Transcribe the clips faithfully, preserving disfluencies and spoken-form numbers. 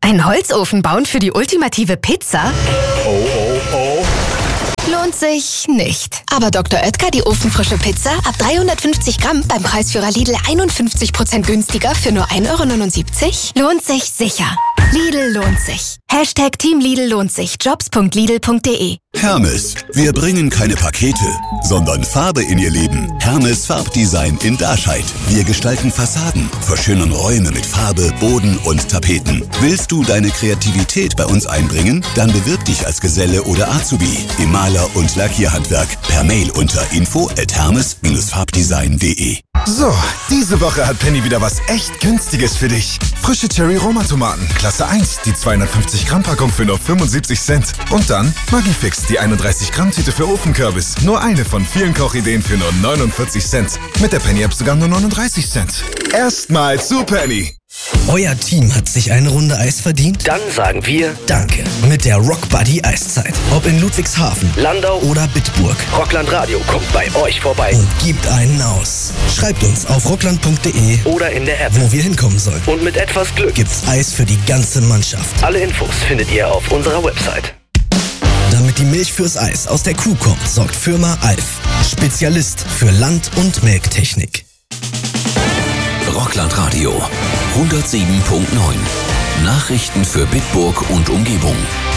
Einen Holzofen bauen für die ultimative Pizza? Oh, oh, oh. Lohnt sich nicht. Aber Doktor Oetker, die ofenfrische Pizza, ab dreihundertfünfzig Gramm beim Preisführer Lidl einundfünfzig Prozent günstiger für nur ein Euro neunundsiebzig? Lohnt sich sicher. Lidl lohnt sich. Hashtag Team Lidl lohnt sich. Jobs punkt lidl punkt de. Hermes. Wir bringen keine Pakete, sondern Farbe in Ihr Leben. Hermes Farbdesign in Darscheid. Wir gestalten Fassaden, verschönern Räume mit Farbe, Boden und Tapeten. Willst du deine Kreativität bei uns einbringen? Dann bewirb dich als Geselle oder Azubi im Maler- und Lackierhandwerk per Mail unter info at hermes farbdesign punkt de. So, diese Woche hat Penny wieder was echt Günstiges für dich. Frische Cherry-Roma-Tomaten, Klasse eins, die zweihundertfünfzig Gramm Packung für nur fünfundsiebzig Cent. Und dann Magifix, die einunddreißig Gramm Tüte für Ofenkürbis. Nur eine von vielen Kochideen für nur neunundvierzig Cent. Mit der Penny-App sogar nur neununddreißig Cent. Erstmal zu Penny. Euer Team hat sich eine Runde Eis verdient? Dann sagen wir Danke mit der Rock Buddy Eiszeit. Ob in Ludwigshafen, Landau oder Bitburg. Rockland Radio kommt bei euch vorbei. Und gibt einen aus. Schreibt uns auf rockland punkt de Oder in der App, wo wir hinkommen sollen. Und mit etwas Glück gibt's Eis für die ganze Mannschaft. Alle Infos findet ihr auf unserer Website. Damit die Milch fürs Eis aus der Kuh kommt, sorgt Firma Alf. Spezialist für Land- und Melktechnik. Rockland Radio hundertsieben Punkt neun. Nachrichten für Bitburg und Umgebung.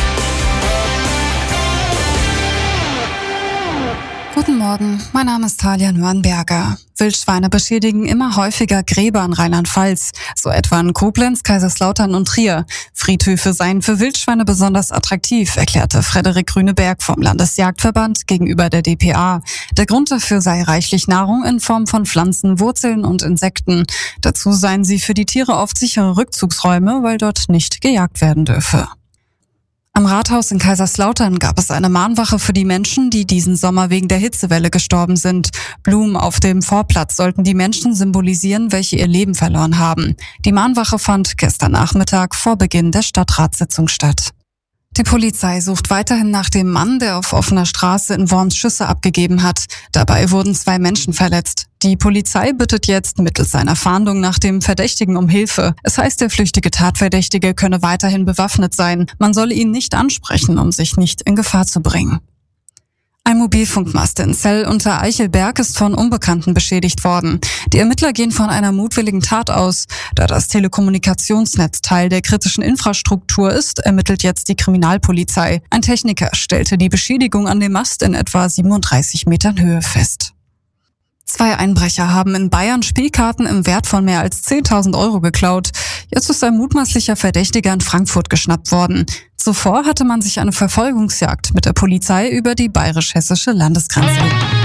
Guten Morgen, mein Name ist Talia Nürnberger. Wildschweine beschädigen immer häufiger Gräber in Rheinland-Pfalz, so etwa in Koblenz, Kaiserslautern und Trier. Friedhöfe seien für Wildschweine besonders attraktiv, erklärte Frederik Grüneberg vom Landesjagdverband gegenüber der D P A. Der Grund dafür sei reichlich Nahrung in Form von Pflanzen, Wurzeln und Insekten. Dazu seien sie für die Tiere oft sichere Rückzugsräume, weil dort nicht gejagt werden dürfe. Am Rathaus in Kaiserslautern gab es eine Mahnwache für die Menschen, die diesen Sommer wegen der Hitzewelle gestorben sind. Blumen auf dem Vorplatz sollten die Menschen symbolisieren, welche ihr Leben verloren haben. Die Mahnwache fand gestern Nachmittag vor Beginn der Stadtratssitzung statt. Die Polizei sucht weiterhin nach dem Mann, der auf offener Straße in Worms Schüsse abgegeben hat. Dabei wurden zwei Menschen verletzt. Die Polizei bittet jetzt mittels einer Fahndung nach dem Verdächtigen um Hilfe. Es heißt, der flüchtige Tatverdächtige könne weiterhin bewaffnet sein. Man solle ihn nicht ansprechen, um sich nicht in Gefahr zu bringen. Ein Mobilfunkmast in Zell unter Eichelberg ist von Unbekannten beschädigt worden. Die Ermittler gehen von einer mutwilligen Tat aus. Da das Telekommunikationsnetz Teil der kritischen Infrastruktur ist, ermittelt jetzt die Kriminalpolizei. Ein Techniker stellte die Beschädigung an dem Mast in etwa siebenunddreißig Metern Höhe fest. Zwei Einbrecher haben in Bayern Spielkarten im Wert von mehr als zehntausend Euro geklaut. Jetzt ist ein mutmaßlicher Verdächtiger in Frankfurt geschnappt worden. Zuvor hatte man sich eine Verfolgungsjagd mit der Polizei über die bayerisch-hessische Landesgrenze.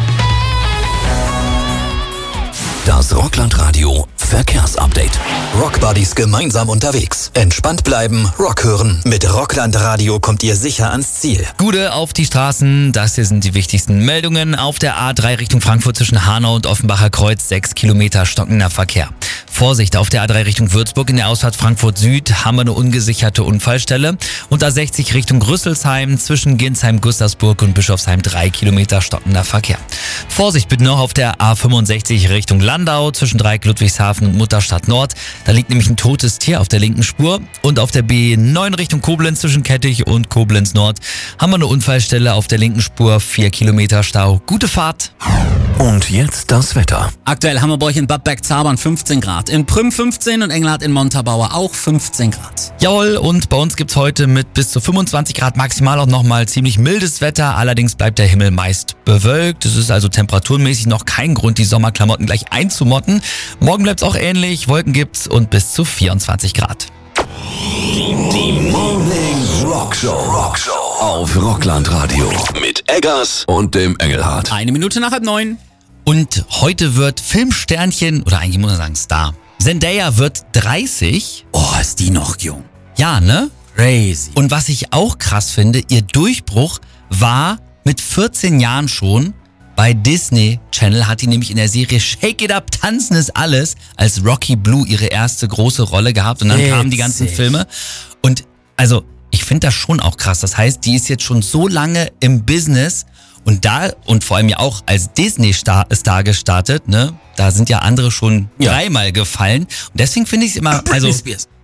Das Rockland Radio Verkehrsupdate. Rockbuddies gemeinsam unterwegs. Entspannt bleiben, Rock hören. Mit Rockland Radio kommt ihr sicher ans Ziel. Gute auf die Straßen, das hier sind die wichtigsten Meldungen. Auf der A drei Richtung Frankfurt zwischen Hanau und Offenbacher Kreuz sechs Kilometer stockender Verkehr. Vorsicht, auf der A drei Richtung Würzburg in der Ausfahrt Frankfurt Süd haben wir eine ungesicherte Unfallstelle. Und A sechzig Richtung Rüsselsheim zwischen Ginsheim, Gustavsburg und Bischofsheim drei Kilometer stockender Verkehr. Vorsicht bitte noch auf der A fünfundsechzig Richtung Landau zwischen Dreieck, Ludwigshafen und Mutterstadt Nord. Da liegt nämlich ein totes Tier auf der linken Spur. Und auf der B neun Richtung Koblenz zwischen Kettich und Koblenz Nord haben wir eine Unfallstelle auf der linken Spur, vier Kilometer Stau. Gute Fahrt. Und jetzt das Wetter. Aktuell haben wir bei euch in Bad Bergzabern fünfzehn Grad, in Prüm fünfzehn und Engelhardt in Montabaur auch fünfzehn Grad. Jawohl, und bei uns gibt's heute mit bis zu fünfundzwanzig Grad maximal auch nochmal ziemlich mildes Wetter. Allerdings bleibt der Himmel meist bewölkt. Es ist also temperaturmäßig noch kein Grund, die Sommerklamotten gleich einzumotten. Morgen bleibt's auch ähnlich, Wolken gibt's und bis zu vierundzwanzig Grad. Die Morning Rockshow. Rockshow auf Rockland Radio mit Eggers und dem Engelhardt. Eine Minute nach halb neun. Und heute wird Filmsternchen, oder eigentlich muss man sagen Star, Zendaya wird dreißig. Oh, ist die noch jung. Ja, ne? Crazy. Und was ich auch krass finde, ihr Durchbruch war mit vierzehn Jahren schon. Bei Disney Channel hat die nämlich in der Serie Shake It Up, Tanzen ist alles, als Rocky Blue ihre erste große Rolle gehabt. Und dann Witzig. kamen die ganzen Filme. Und also, ich finde das schon auch krass. Das heißt, die ist jetzt schon so lange im Business und da, und vor allem ja auch als Disney-Star Star gestartet, ne? Da sind ja andere schon Ja. dreimal gefallen. Und deswegen finde ich es immer, also,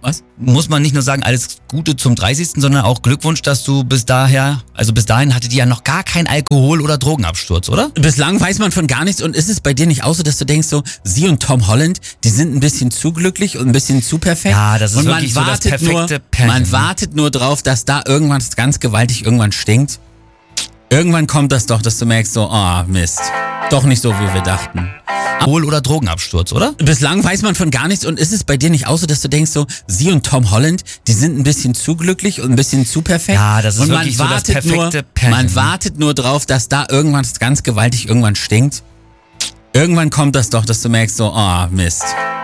Was? Muss man nicht nur sagen, alles Gute zum dreißigsten, sondern auch Glückwunsch, dass du bis daher, also bis dahin hattet ihr ja noch gar keinen Alkohol- oder Drogenabsturz, oder? Bislang weiß man von gar nichts und ist es bei dir nicht auch so, dass du denkst so, sie und Tom Holland, die sind ein bisschen zu glücklich und ein bisschen zu perfekt? Ja, das ist und wirklich so das perfekte nur, Pärchen. Man wartet nur drauf, dass da irgendwas ganz gewaltig irgendwann stinkt. Irgendwann kommt das doch, dass du merkst so, ah, oh, Mist. Doch nicht so, wie wir dachten. Alkohol- oder Drogenabsturz, oder? Bislang weiß man von gar nichts und ist es bei dir nicht auch so, dass du denkst so, sie und Tom Holland, die sind ein bisschen zu glücklich und ein bisschen zu perfekt? Ja, das ist und wirklich so das perfekte nur, Pärchen. Man wartet nur drauf, dass da irgendwas ganz gewaltig irgendwann stinkt. Irgendwann kommt das doch, dass du merkst so, ah, oh, Mist.